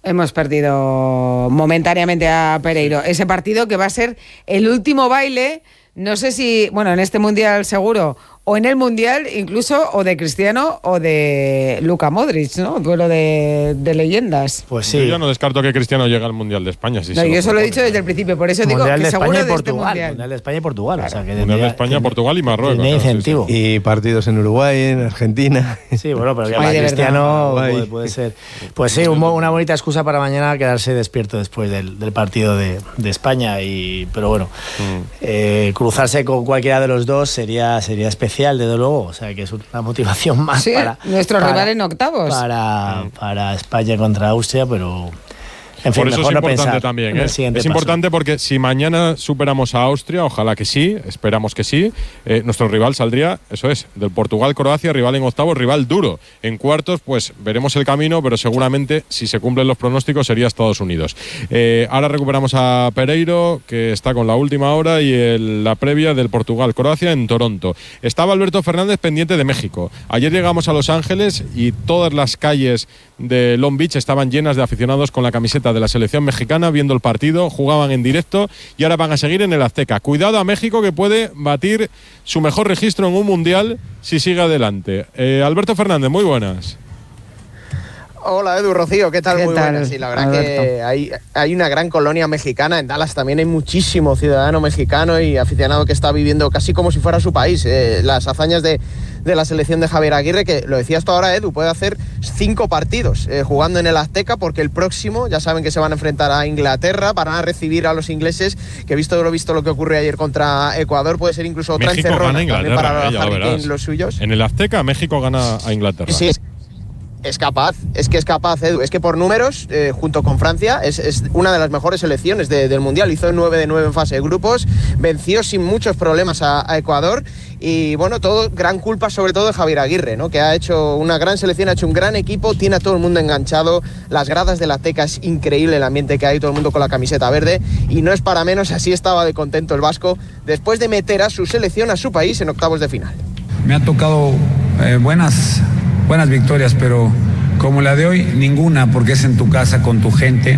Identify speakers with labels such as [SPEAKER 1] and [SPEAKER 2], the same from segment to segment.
[SPEAKER 1] Hemos perdido momentáneamente a Pereiro. Ese partido que va a ser el último baile, no sé si, bueno, en este Mundial seguro, o en el Mundial incluso, o de Cristiano o de Luka Modric, ¿no? Duelo de leyendas.
[SPEAKER 2] Pues sí.
[SPEAKER 3] Yo ya no descarto que Cristiano llegue al Mundial de España. Si
[SPEAKER 1] no, yo eso lo he dicho desde el principio, por eso digo que seguro de este Mundial.
[SPEAKER 2] Mundial de España y Portugal.
[SPEAKER 1] Claro.
[SPEAKER 2] O sea, que
[SPEAKER 3] Mundial de España, Portugal y Marruecos.
[SPEAKER 2] Tiene incentivo.
[SPEAKER 3] Sí,
[SPEAKER 4] Y partidos en Uruguay, en Argentina.
[SPEAKER 2] Sí, bueno, pero ya
[SPEAKER 1] Ay,
[SPEAKER 2] para
[SPEAKER 1] de
[SPEAKER 2] Cristiano
[SPEAKER 4] verdad.
[SPEAKER 2] puede ser. Pues sí, una bonita excusa para mañana quedarse despierto después del partido de España. Pero bueno, cruzarse con cualquiera de los dos sería especial, desde luego. O sea, que es una motivación más
[SPEAKER 1] Sí, nuestro rival en octavos.
[SPEAKER 2] Para España contra Austria, pero... En fin,
[SPEAKER 3] por eso
[SPEAKER 2] mejor
[SPEAKER 3] es
[SPEAKER 2] no
[SPEAKER 3] importante
[SPEAKER 2] pensar
[SPEAKER 3] también.
[SPEAKER 2] en el siguiente
[SPEAKER 3] Es
[SPEAKER 2] paso.
[SPEAKER 3] importante porque si mañana superamos a Austria, ojalá que sí, esperamos que sí, nuestro rival saldría, eso es, del Portugal-Croacia, rival en octavos, rival duro. En cuartos, pues veremos el camino, pero seguramente, si se cumplen los pronósticos, sería Estados Unidos. Ahora recuperamos a Pereiro, que está con la última hora, y la previa del Portugal-Croacia en Toronto. Estaba Alberto Fernández pendiente de México. Ayer llegamos a Los Ángeles y todas las calles de Long Beach estaban llenas de aficionados con la camiseta de la selección mexicana viendo el partido, jugaban en directo y ahora van a seguir en el Azteca. Cuidado a México, que puede batir su mejor registro en un mundial si sigue adelante. Alberto Fernández, muy buenas.
[SPEAKER 5] Hola Edu, Rocío, ¿qué tal?
[SPEAKER 1] ¿Qué
[SPEAKER 5] Muy
[SPEAKER 1] tal,
[SPEAKER 5] buenas. Sí, la verdad
[SPEAKER 1] Alberto?
[SPEAKER 5] que hay una gran colonia mexicana. En Dallas también hay muchísimo ciudadano mexicano y aficionado que está viviendo casi como si fuera su país. Las hazañas de la selección de Javier Aguirre, que lo decías tú ahora, Edu, puede hacer 5 partidos jugando en el Azteca, porque el próximo, ya saben que se van a enfrentar a Inglaterra, van a recibir a los ingleses, que visto lo que ocurrió ayer contra Ecuador, puede ser incluso otra
[SPEAKER 3] México
[SPEAKER 5] encerrona
[SPEAKER 3] gana
[SPEAKER 5] también para
[SPEAKER 3] Inglaterra, ya lo
[SPEAKER 5] Harry
[SPEAKER 3] verás.
[SPEAKER 5] Kane, los suyos.
[SPEAKER 3] En el Azteca, México gana a Inglaterra.
[SPEAKER 5] Sí, es capaz, Edu. Es que por números, junto con Francia, es una de las mejores selecciones del Mundial. Hizo 9 de 9 en fase de grupos, venció sin muchos problemas a Ecuador. Y bueno, todo gran culpa sobre todo de Javier Aguirre, ¿no? Que ha hecho una gran selección, ha hecho un gran equipo, tiene a todo el mundo enganchado. Las gradas de la Azteca, es increíble el ambiente que hay, todo el mundo con la camiseta verde. Y no es para menos, así estaba de contento el vasco después de meter a su selección, a su país, en octavos de final.
[SPEAKER 6] Me ha tocado buenas victorias, pero como la de hoy, ninguna, porque es en tu casa con tu gente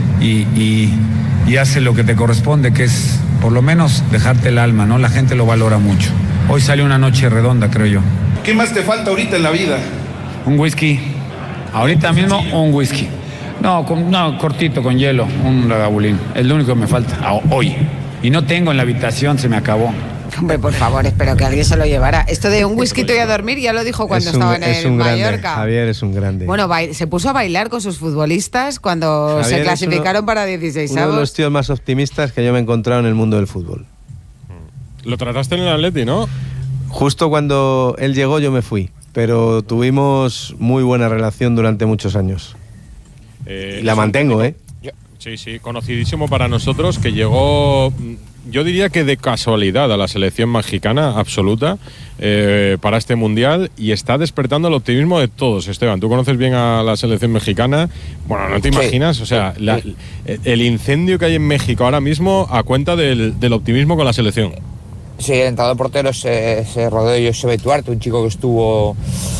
[SPEAKER 6] y hace lo que te corresponde, que es por lo menos dejarte el alma, ¿no? La gente lo valora mucho. Hoy sale una noche redonda, creo yo.
[SPEAKER 7] ¿Qué más te falta ahorita en la vida?
[SPEAKER 6] Un whisky. Ahorita mismo un whisky. No, cortito, con hielo, un ragabulín. Es lo único que me falta hoy. Y no tengo en la habitación, se me acabó.
[SPEAKER 1] Hombre, por favor, espero que alguien se lo llevara. Esto de un whisky y a dormir ya lo dijo cuando estaba en el Mallorca.
[SPEAKER 4] Javier es un grande.
[SPEAKER 1] Bueno, se puso a bailar con sus futbolistas cuando
[SPEAKER 4] Javier
[SPEAKER 1] se clasificaron para 16avos.
[SPEAKER 4] Uno de los tíos más optimistas que yo me he encontrado en el mundo del fútbol.
[SPEAKER 3] Lo trataste en el Atleti, ¿no?
[SPEAKER 4] Justo cuando él llegó yo me fui, pero tuvimos muy buena relación durante muchos años. Y la mantengo, ¿eh?
[SPEAKER 3] Sí, conocidísimo para nosotros, que llegó, yo diría que de casualidad, a la selección mexicana absoluta para este Mundial, y está despertando el optimismo de todos. Esteban, tú conoces bien a la selección mexicana, bueno, no te imaginas, o sea, el incendio que hay en México ahora mismo a cuenta del optimismo con la selección.
[SPEAKER 8] Sí, el entrenador portero se rodeó de José Duarte, un chico que estuvo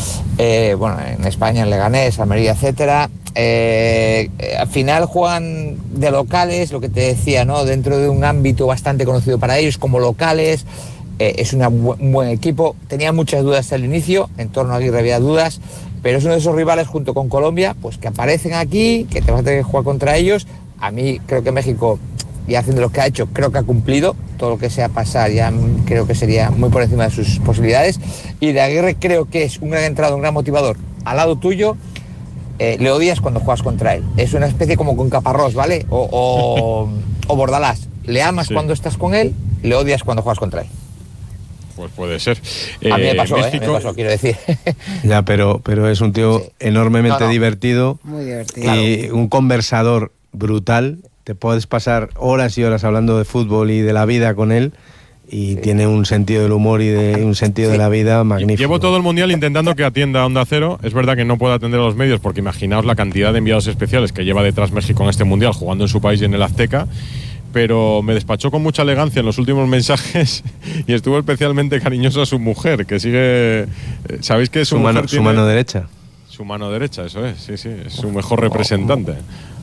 [SPEAKER 8] en España, en Leganés, Almería, etcétera. Al final juegan de locales, lo que te decía, ¿no? Dentro de un ámbito bastante conocido para ellos como locales. Es un buen equipo. Tenía muchas dudas al inicio, en torno a Aguirre había dudas, pero es uno de esos rivales junto con Colombia, pues que aparecen aquí, que te vas a tener que jugar contra ellos. A mí creo que México, y haciendo lo que ha hecho, creo que ha cumplido. Todo lo que sea pasar ya creo que sería muy por encima de sus posibilidades. Y de Aguirre creo que es un gran entrado, un gran motivador al lado tuyo. Le odias cuando juegas contra él. Es una especie como con Caparrós, ¿vale? O Bordalás. Le amas cuando estás con él, le odias cuando juegas contra él.
[SPEAKER 3] Pues puede ser.
[SPEAKER 8] A mí me pasó,
[SPEAKER 3] México,
[SPEAKER 8] me pasó, quiero decir.
[SPEAKER 4] Ya, pero es un tío enormemente divertido.
[SPEAKER 1] Muy divertido.
[SPEAKER 4] Y un conversador brutal. Te puedes pasar horas y horas hablando de fútbol y de la vida con él. Y tiene un sentido del humor y un sentido de la vida magnífico.
[SPEAKER 3] Llevo todo el Mundial intentando que atienda a Onda Cero. Es verdad que no puede atender a los medios, porque imaginaos la cantidad de enviados especiales que lleva detrás México en este Mundial, jugando en su país y en el Azteca. Pero me despachó con mucha elegancia en los últimos mensajes y estuvo especialmente cariñoso a su mujer, que sigue... ¿Sabéis que
[SPEAKER 4] su mano derecha?
[SPEAKER 3] Su mano derecha, eso es, sí, es su mejor representante.